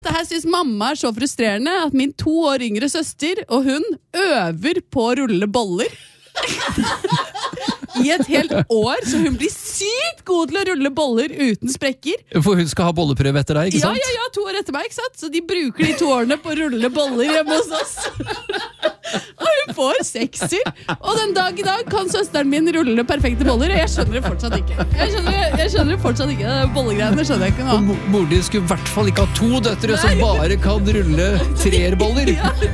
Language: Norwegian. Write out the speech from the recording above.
Det her synes mamma så frustrerende at min 2 år yngre søster og hun øver på å rulle boller. I et helt år, så hun blir sykt god til å rulle boller uten sprekker. For hun skal ha bolleprøve etter deg, ikke sant? Ja, 2 år etter meg, ikke sant? Så de bruker de 2 årene på å rulle boller hjemme hos oss. Og hun får 6-er. Og den dag I dag kan søsteren min rulle perfekte boller, og jeg skjønner det fortsatt ikke. Jeg skjønner det fortsatt ikke. Bollegreiene skjønner jeg ikke nå. Moren din skulle I hvert fall ikke ha 2 døtre som bare kan rulle 3-boller.